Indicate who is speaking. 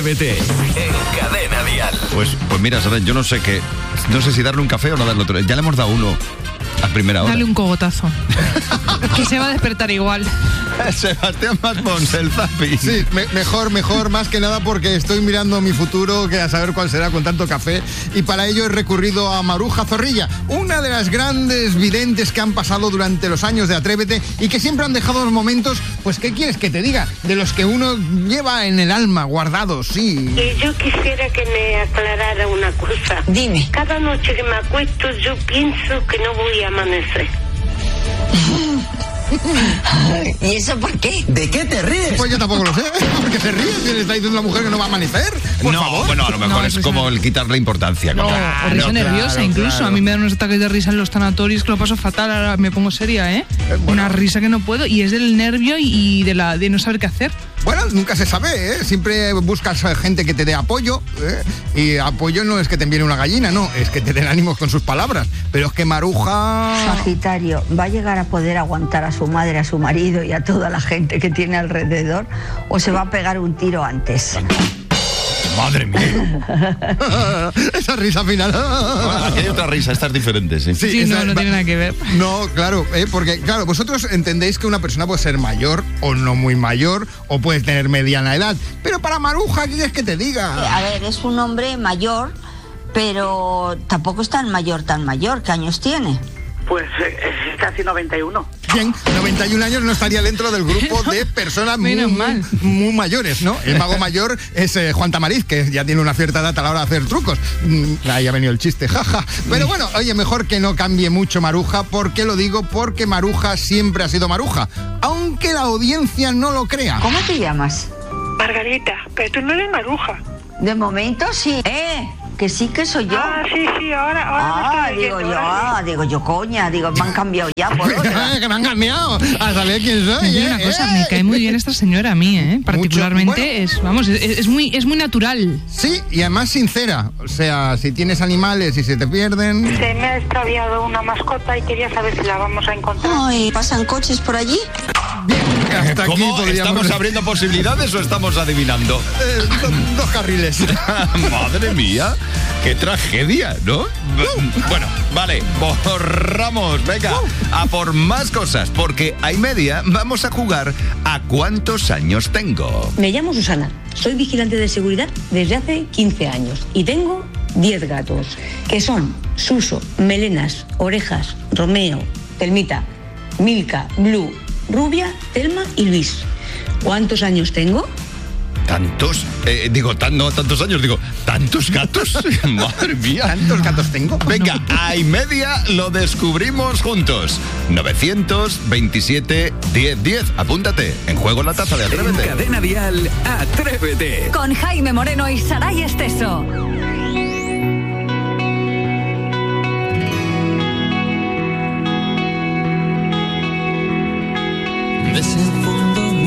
Speaker 1: Atrévete en Cadena Dial.
Speaker 2: Pues mira, ¿sabes? Yo no sé si darle un café o no darle otro. Ya le hemos dado uno a primera hora.
Speaker 3: Dale un cogotazo. Que se va a despertar igual.
Speaker 2: Sebastián Maspons, el Zapi.
Speaker 4: Sí, mejor, más que nada porque estoy mirando mi futuro, que a saber cuál será con tanto café, y para ello he recurrido a Maruja Zorrilla, una de las grandes videntes que han pasado durante los años de Atrévete y que siempre han dejado los momentos, pues, ¿qué quieres que te diga? De los que uno lleva en el alma, guardados, sí.
Speaker 5: Yo quisiera que me aclarara una cosa.
Speaker 6: Dime.
Speaker 5: Cada noche que me acuesto yo pienso que no voy a amanecer.
Speaker 6: ¿Y eso por qué?
Speaker 7: ¿De qué te ríes?
Speaker 4: Pues yo tampoco lo sé. ¿Por qué se ríe? ¿Quién le está diciendo a la mujer que no va a amanecer? Por favor.
Speaker 2: Bueno, a lo mejor es como el quitarle importancia.
Speaker 3: No, o risa nerviosa incluso.
Speaker 4: Claro.
Speaker 3: A mí me dan unos ataques de risa en los tanatorios que lo paso fatal. Ahora me pongo seria, ¿eh? Una risa que no puedo. Y es del nervio y de no saber qué hacer.
Speaker 4: Bueno, nunca se sabe, ¿eh? Siempre buscas gente que te dé apoyo, ¿eh? Y apoyo no es que te envíe una gallina, no, es que te den ánimos con sus palabras. Pero es que Maruja...
Speaker 6: Sagitario, ¿va a llegar a poder aguantar a su madre, a su marido y a toda la gente que tiene alrededor? ¿O se va a pegar un tiro antes?
Speaker 2: Madre mía.
Speaker 4: Esa risa final.
Speaker 2: Aquí hay otra risa, esta es diferente, sí.
Speaker 3: Sí, no tiene nada que ver.
Speaker 4: No, claro, porque claro, vosotros entendéis que una persona puede ser mayor o no muy mayor o puede tener mediana edad, pero para Maruja, ¿qué quieres que te diga?
Speaker 6: A ver, es un hombre mayor, pero tampoco es tan mayor. ¿Qué años tiene?
Speaker 5: Pues casi 91.
Speaker 4: Bien, 91 años no estaría dentro del grupo de personas muy mayores, ¿no? El mago mayor es Juan Tamariz, que ya tiene una cierta edad a la hora de hacer trucos. Ahí ha venido el chiste, jaja. Pero bueno, oye, mejor que no cambie mucho Maruja. ¿Por qué lo digo? Porque Maruja siempre ha sido Maruja, aunque la audiencia no lo crea.
Speaker 6: ¿Cómo te llamas?
Speaker 5: Margarita, pero tú no eres Maruja.
Speaker 6: De momento sí. Que sí que soy yo.
Speaker 5: Sí, ahora me estoy oyendo,
Speaker 6: digo yo, coña, me han cambiado ya por otra.
Speaker 4: Que me han cambiado, a saber quién soy.
Speaker 3: Y una cosa, me cae muy bien esta señora a mí, ¿eh? Particularmente, bueno. es muy natural.
Speaker 4: Sí, y además sincera. O sea, si tienes animales y se te pierden...
Speaker 5: Se me ha extraviado una mascota y quería saber si la vamos a encontrar.
Speaker 6: Ay, ¿pasan coches por allí?
Speaker 4: Hasta aquí
Speaker 2: ¿Cómo?
Speaker 4: podríamos...
Speaker 2: ¿Estamos abriendo posibilidades o estamos adivinando?
Speaker 4: Dos carriles.
Speaker 2: Madre mía, qué tragedia, ¿no? Bueno, vale, borramos, venga, a por más cosas, porque a y media vamos a jugar a ¿cuántos años tengo?
Speaker 8: Me llamo Susana, soy vigilante de seguridad desde hace 15 años y tengo 10 gatos, que son Suso, Melenas, Orejas, Romeo, Telmita, Milka, Blue, Rubia, Telma y Luis. ¿Cuántos años tengo?
Speaker 2: ¿Tantos? No tantos años, ¿tantos gatos? Madre mía.
Speaker 4: ¿Tantos gatos tengo?
Speaker 2: Venga, a y media lo descubrimos juntos. 927 1010. Apúntate. En juego la taza de Atrévete.
Speaker 1: En Cadena Dial, Atrévete.
Speaker 9: Con Jaime Moreno y Saray Esteso.